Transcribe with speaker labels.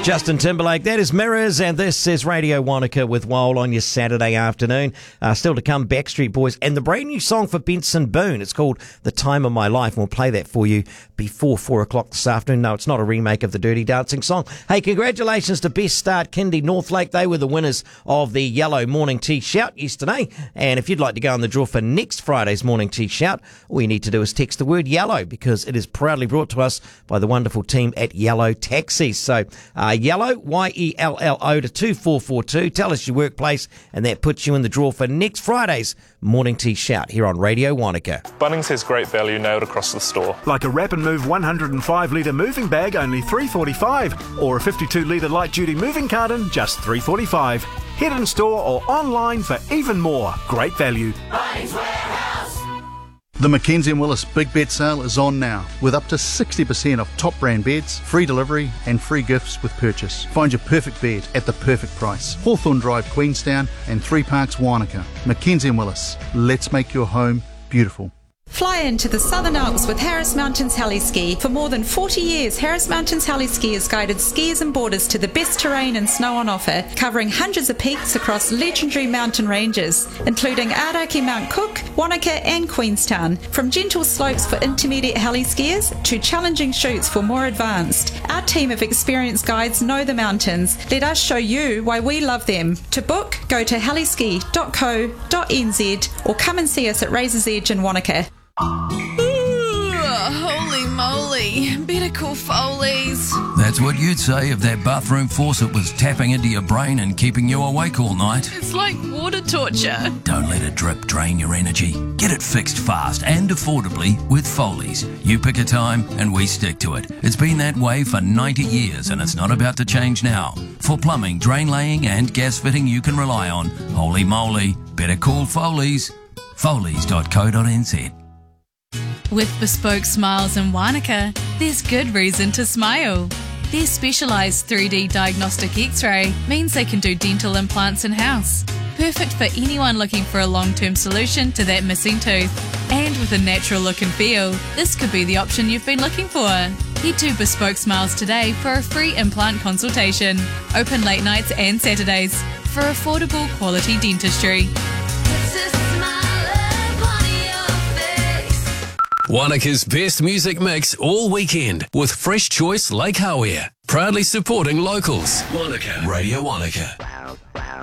Speaker 1: Justin Timberlake, that is Mirrors, and this is Radio Wanaka with Wole on your Saturday afternoon. Still to come, Backstreet Boys, and the brand new song for Benson Boone. It's called The Time of My Life, and we'll play that for you before 4 o'clock this afternoon. No, it's not a remake of the Dirty Dancing song. Hey, congratulations to Best Start Kindy Northlake. They were the winners of the Yellow Morning Tea Shout yesterday, and if you'd like to go on the draw for next Friday's Morning Tea Shout, all you need to do is text the word yellow, because it is proudly brought to us by the wonderful team at Yellow Taxis. So, Yellow, YELLO to 2442. Tell us your workplace, and that puts you in the draw for next Friday's Morning Tea Shout here on Radio Wanaka.
Speaker 2: Bunnings has great value nailed across the store.
Speaker 3: Like a Wrap and Move 105 litre moving bag, only $3.45, or a 52 litre light duty moving carton, just $3.45. Head in store or online for even more. Great value.
Speaker 4: Bunnings Warehouse.
Speaker 5: The Mackenzie & Willis Big Bet Sale is on now, with up to 60% off top brand beds, free delivery and free gifts with purchase. Find your perfect bed at the perfect price. Hawthorne Drive, Queenstown and 3 Parks, Wanaka. Mackenzie & Willis, let's make your home beautiful.
Speaker 6: Fly into the Southern Alps with Harris Mountains Heli-Ski. For more than 40 years, Harris Mountains Heli-Ski has guided skiers and boarders to the best terrain and snow on offer, covering hundreds of peaks across legendary mountain ranges, including Araki Mount Cook, Wanaka and Queenstown. From gentle slopes for intermediate heli-skiers to challenging chutes for more advanced, our team of experienced guides know the mountains. Let us show you why we love them. To book, go to heliski.co.nz or come and see us at Razor's Edge in Wanaka.
Speaker 7: Ooh, holy moly. Better call Foley's.
Speaker 8: That's what you'd say if that bathroom faucet was tapping into your brain and keeping you awake all night.
Speaker 7: It's like water torture.
Speaker 8: Don't let a drip drain your energy. Get it fixed fast and affordably with Foley's. You pick a time and we stick to it. It's been that way for 90 years and it's not about to change now. For plumbing, drain laying and gas fitting you can rely on, holy moly, better call Foley's. Foleys.co.nz.
Speaker 7: With Bespoke Smiles in Wanaka, there's good reason to smile. Their specialised 3D diagnostic X-ray means they can do dental implants in-house. Perfect for anyone looking for a long-term solution to that missing tooth. And with a natural look and feel, this could be the option you've been looking for. Head to Bespoke Smiles today for a free implant consultation. Open late nights and Saturdays for affordable quality dentistry.
Speaker 9: Wanaka's best music mix all weekend with Fresh Choice Lake Hawea. Proudly supporting locals. Wanaka. Radio Wanaka.